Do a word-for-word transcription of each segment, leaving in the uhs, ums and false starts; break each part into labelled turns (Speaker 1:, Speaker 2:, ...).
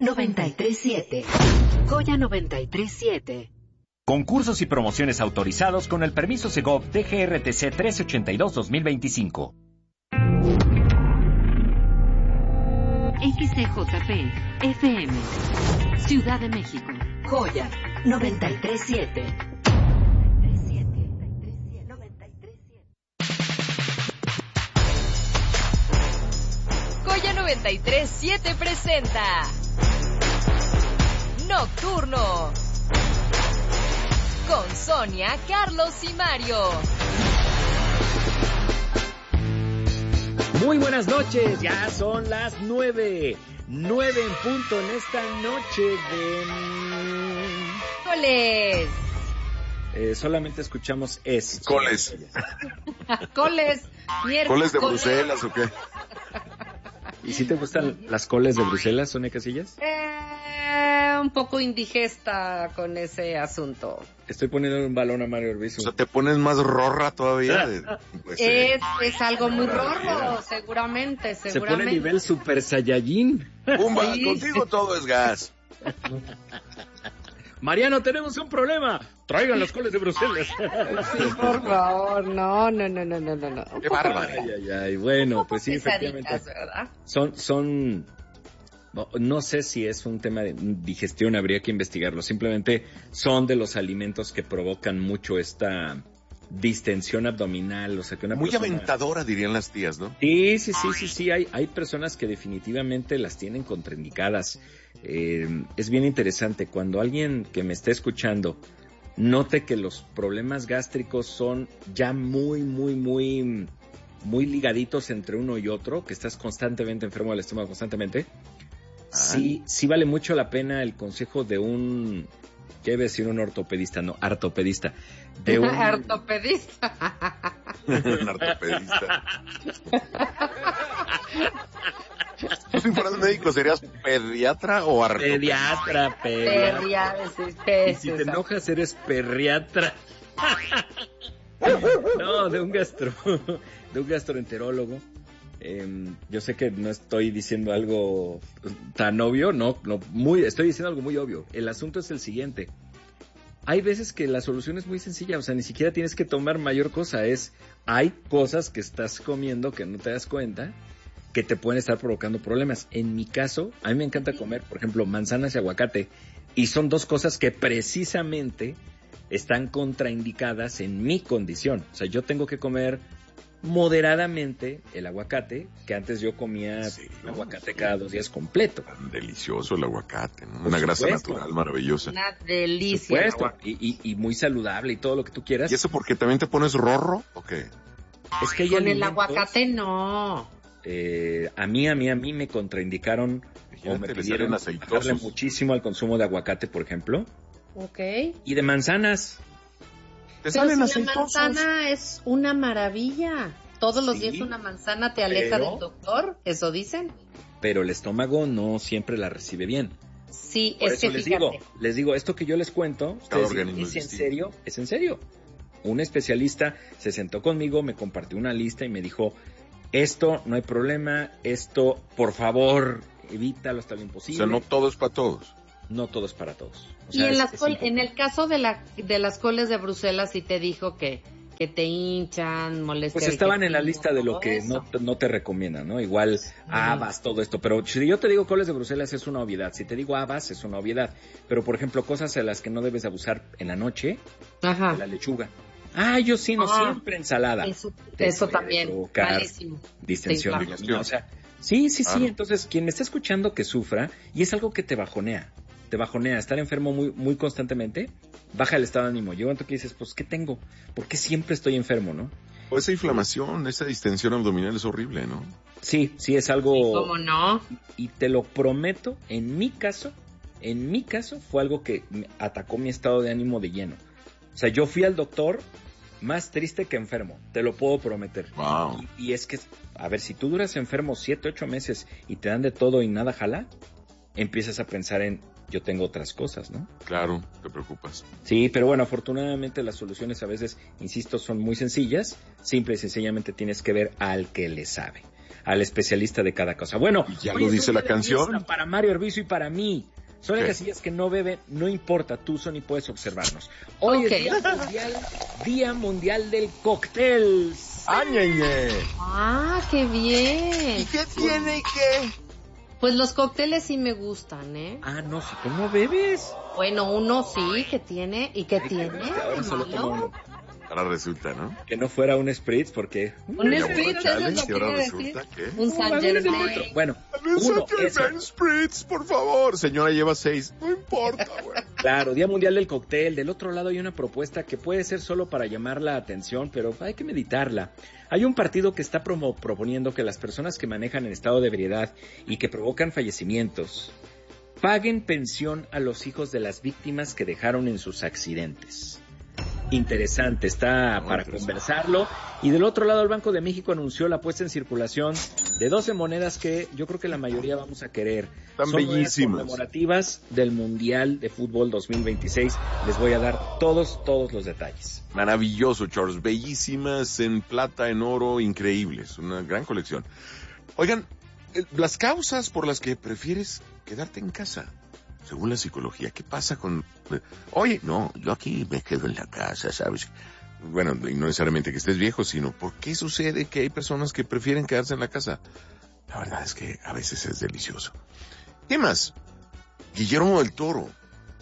Speaker 1: noventa y tres siete. Joya noventa y tres siete.
Speaker 2: Concursos y promociones autorizados con el permiso Segov D G R T C trece ochenta y dos dos mil veinticinco.
Speaker 1: X C J P F M Ciudad de México. Joya noventa y tres siete.
Speaker 3: Joya noventa y tres siete presenta Nocturno con Sonia, Carlos y Mario.
Speaker 2: Muy buenas noches, ya son las nueve, nueve en punto en esta noche de...
Speaker 3: Coles.
Speaker 2: Eh, solamente escuchamos es.
Speaker 4: Coles.
Speaker 3: Coles. Miércoles.
Speaker 4: ¿Coles de Bruselas o qué?
Speaker 2: ¿Y si te gustan las coles de Bruselas, Sonia Casillas?
Speaker 3: Eh, un poco indigesta con ese asunto.
Speaker 2: Estoy poniendo un balón a Mario Orbizu.
Speaker 4: O sea, te pones más rorra todavía. De, pues,
Speaker 3: es,
Speaker 4: eh.
Speaker 3: es algo muy rorro, seguramente, seguramente.
Speaker 2: Se pone nivel Super Saiyajin.
Speaker 4: Pumba,
Speaker 3: Sí,
Speaker 4: contigo
Speaker 3: sí.
Speaker 4: todo es gas.
Speaker 2: Mariano, tenemos un problema. Traigan las coles de Bruselas.
Speaker 3: Sí, por favor, no, no, no, no, no, no, no.
Speaker 4: Qué bárbaro.
Speaker 2: Ay, ay, ay. Bueno, pues sí, efectivamente.
Speaker 3: ¿Verdad?
Speaker 2: Son, son, no, no sé si es un tema de digestión, habría que investigarlo. Simplemente son de los alimentos que provocan mucho esta distensión abdominal, o sea que una
Speaker 4: Muy
Speaker 2: persona...
Speaker 4: aventadora, dirían las tías, ¿no?
Speaker 2: Sí, sí, sí, sí, sí, hay, hay personas que definitivamente las tienen contraindicadas. Eh, es bien interesante, cuando alguien que me esté escuchando note que los problemas gástricos son ya muy, muy, muy, muy ligaditos entre uno y otro, que estás constantemente enfermo del estómago, constantemente, ah. sí, sí vale mucho la pena el consejo de un... ¿Qué debe decir un ortopedista? No, ortopedista. De un...
Speaker 3: Ortopedista.
Speaker 4: Un ortopedista. ¿Tú si fueras médico serías pediatra o ortopedista?
Speaker 2: Pediatra, pediatra.
Speaker 3: Perria,
Speaker 2: Y si te enojas eres perriatra. No, de un gastro, de un gastroenterólogo. Eh, yo sé que no estoy diciendo algo tan obvio, no, no, muy, estoy diciendo algo muy obvio. El asunto es el siguiente. Hay veces que la solución es muy sencilla, o sea, ni siquiera tienes que tomar mayor cosa, es, hay cosas que estás comiendo que no te das cuenta, que te pueden estar provocando problemas. En mi caso, a mí me encanta comer, por ejemplo, manzanas y aguacate, y son dos cosas que precisamente están contraindicadas en mi condición. O sea, yo tengo que comer moderadamente el aguacate, que antes yo comía sí, no, aguacate sí. cada dos días completo.
Speaker 4: Tan delicioso el aguacate, ¿no? Una grasa natural maravillosa.
Speaker 3: Una delicia.
Speaker 2: Por supuesto, y, y, y muy saludable y todo lo que tú quieras.
Speaker 4: ¿Y eso porque también te pones rorro o qué?
Speaker 2: Es que hay
Speaker 3: Con el
Speaker 2: alimentos,
Speaker 3: aguacate no.
Speaker 2: Eh, a mí, a mí, a mí me contraindicaron o me pidieron darle muchísimo al consumo de aguacate, por ejemplo.
Speaker 3: Ok.
Speaker 2: Y de manzanas.
Speaker 3: Pero si la manzana es una maravilla. Todos los sí, días una manzana te aleja pero, del doctor, eso dicen.
Speaker 2: Pero el estómago no siempre la recibe bien.
Speaker 3: Sí,
Speaker 2: Por
Speaker 3: es
Speaker 2: eso
Speaker 3: que
Speaker 2: les
Speaker 3: fíjate.
Speaker 2: digo, les digo, esto que yo les cuento, ustedes dicen, ¿es en serio? ¿Es en serio? Un especialista se sentó conmigo, me compartió una lista y me dijo, esto no hay problema, esto, por favor, evítalo hasta lo imposible.
Speaker 4: O sea, no todo es para todos.
Speaker 2: No todo es para todos. O
Speaker 3: sea, y en,
Speaker 2: es,
Speaker 3: las
Speaker 2: es
Speaker 3: col, en el caso de la de las coles de Bruselas sí te dijo que, que te hinchan, molestias.
Speaker 2: Pues estaban en la lista de lo que no, no te recomiendan, ¿no? Igual uh-huh. habas, todo esto. Pero si yo te digo coles de Bruselas es una obviedad. Si te digo habas es una obviedad. Pero, por ejemplo, cosas a las que no debes abusar en la noche,
Speaker 3: Ajá.
Speaker 2: la lechuga. Ah, yo sí, no
Speaker 3: ah,
Speaker 2: siempre ensalada.
Speaker 3: Eso, eso también, malísimo.
Speaker 2: Distensión. O sea, sí, sí, claro. sí. Entonces, quien me está escuchando que sufra, y es algo que te bajonea. te bajonea, estar enfermo muy muy constantemente, baja el estado de ánimo. Llega un momento que dices, pues, ¿qué tengo? ¿Por qué siempre estoy enfermo, no?
Speaker 4: O esa inflamación, esa distensión abdominal es horrible, ¿no?
Speaker 2: Sí, sí, es algo...
Speaker 3: ¿Y cómo no?
Speaker 2: Y, y te lo prometo, en mi caso, en mi caso, fue algo que me atacó mi estado de ánimo de lleno. O sea, yo fui al doctor más triste que enfermo, te lo puedo prometer.
Speaker 4: Wow.
Speaker 2: Y, y es que, a ver, si tú duras enfermo siete, ocho meses y te dan de todo y nada jala, empiezas a pensar en, yo tengo otras cosas, ¿no?
Speaker 4: Claro, te preocupas.
Speaker 2: Sí, pero bueno, afortunadamente las soluciones a veces, insisto, son muy sencillas. Simple y sencillamente tienes que ver al que le sabe. al especialista de cada cosa. Bueno,
Speaker 4: y ya lo dice la canción.
Speaker 2: Para Mario Arbizu y para mí. Sonia
Speaker 4: ¿Qué?
Speaker 2: Casillas que no bebe, no importa, tú, Sony, puedes observarnos. Hoy
Speaker 3: Okay.
Speaker 2: es día mundial, día mundial del cóctel.
Speaker 4: ¡Añeñe!
Speaker 3: Ah, qué bien.
Speaker 4: ¿Y qué tiene que...?
Speaker 3: Pues los cócteles sí me gustan, ¿eh?
Speaker 2: Ah, no, si tú no bebes.
Speaker 3: Bueno, uno sí que tiene. ¿Y qué tiene?
Speaker 2: Ahora solo
Speaker 3: ¿Malo?
Speaker 2: tomo uno.
Speaker 4: Ahora resulta, ¿no?
Speaker 2: Que no fuera un spritz porque...
Speaker 3: Un
Speaker 4: Ya
Speaker 3: spritz,
Speaker 4: borracha,
Speaker 3: eso es
Speaker 4: Alex,
Speaker 3: lo
Speaker 4: y
Speaker 3: que
Speaker 4: ahora
Speaker 3: quiere decir.
Speaker 4: resulta que...
Speaker 3: Un San
Speaker 2: Uh, es el
Speaker 3: Germain.
Speaker 2: otro. Bueno, uno, eso.
Speaker 4: Ben Spritz, por favor. Señora, lleva seis. No importa, güey.
Speaker 2: Claro, Día Mundial del Cóctel. Del otro lado hay una propuesta que puede ser solo para llamar la atención, pero hay que meditarla. Hay un partido que está promo- proponiendo que las personas que manejan en estado de ebriedad y que provocan fallecimientos paguen pensión a los hijos de las víctimas que dejaron en sus accidentes. Interesante, está para conversarlo. Y del otro lado, el Banco de México anunció la puesta en circulación de doce monedas que yo creo que la mayoría vamos a querer.
Speaker 4: Están
Speaker 2: Son monedas
Speaker 4: bellísimas.
Speaker 2: conmemorativas del Mundial de Fútbol dos mil veintiséis. Les voy a dar todos, todos los detalles.
Speaker 4: Maravilloso, Charles. Bellísimas, en plata, en oro, increíbles. Una gran colección. Oigan, eh, las causas por las que prefieres quedarte en casa, según la psicología, ¿qué pasa con...? Oye, no, yo aquí me quedo en la casa, ¿sabes? Bueno, y no necesariamente que estés viejo, sino ¿por qué sucede que hay personas que prefieren quedarse en la casa? La verdad es que a veces es delicioso. ¿Qué más? Guillermo del Toro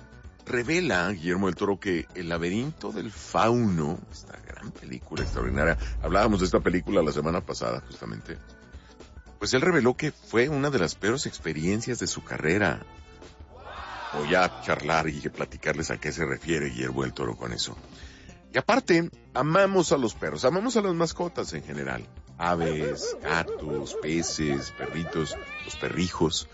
Speaker 4: revela, Guillermo del Toro, que El laberinto del fauno, esta gran película extraordinaria, hablábamos de esta película la semana pasada, justamente, pues él reveló que fue una de las peores experiencias de su carrera. Voy a charlar y platicarles a qué se refiere Guillermo del Toro con eso. Y aparte, amamos a los perros, amamos a las mascotas en general. Aves, gatos, peces, perritos, los perrijos.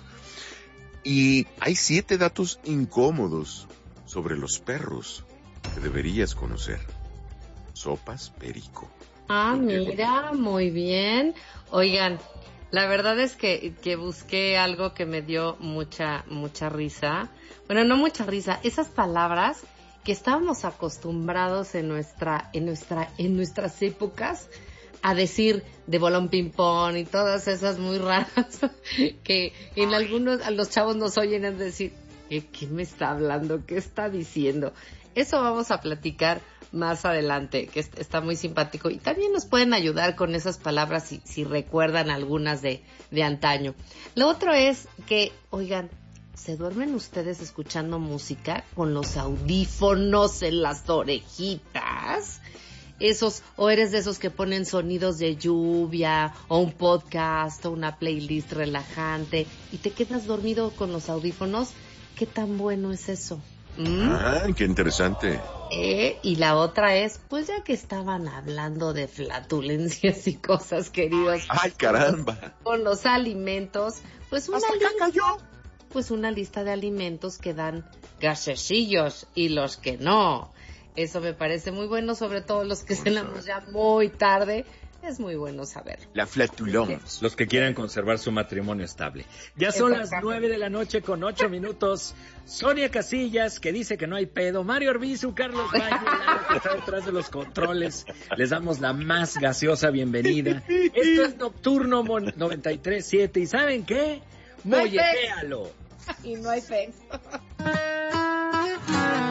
Speaker 4: Y hay siete datos incómodos sobre los perros que deberías conocer. Sopas perico.
Speaker 3: Ah, mira, muy bien. Oigan, la verdad es que, que busqué algo que me dio mucha, mucha risa. Bueno, no mucha risa, esas palabras que estábamos acostumbrados en nuestra, en nuestra, en nuestras épocas a decir de bolón ping pong y todas esas muy raras que en algunos, a los chavos nos oyen es decir, ¿qué, qué me está hablando? ¿Qué está diciendo? Eso vamos a platicar más adelante, que está muy simpático. Y también nos pueden ayudar con esas palabras si, si recuerdan algunas de, de antaño. Lo otro es que, oigan, ¿se duermen ustedes escuchando música con los audífonos en las orejitas? Esos, o eres de esos que ponen sonidos de lluvia, o un podcast, o una playlist relajante, y te quedas dormido con los audífonos. ¿Qué tan bueno es eso? ¿Mm?
Speaker 4: Ah, qué interesante.
Speaker 3: Eh, y la otra es, pues ya que estaban hablando de flatulencias y cosas, queridos.
Speaker 4: Ay, caramba.
Speaker 3: Con los, con los alimentos, pues una
Speaker 4: ¿Hasta acá
Speaker 3: lista,
Speaker 4: cayó?
Speaker 3: pues una lista de alimentos que dan gasecillos y los que no. Eso me parece muy bueno, sobre todo los que cenamos ya muy tarde. Es muy bueno saber.
Speaker 4: La flatulence.
Speaker 2: Los que quieran conservar su matrimonio estable. Ya son las nueve de la noche con ocho minutos. Sonia Casillas, que dice que no hay pedo. Mario Arbizu, Carlos Valle, que está detrás de los controles. Les damos la más gaseosa bienvenida. Esto es Nocturno noventa y tres siete. ¿Y saben qué? Molletéalo.
Speaker 3: Y no hay fe.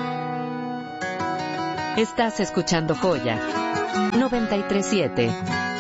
Speaker 1: Estás escuchando Joya noventa y tres siete.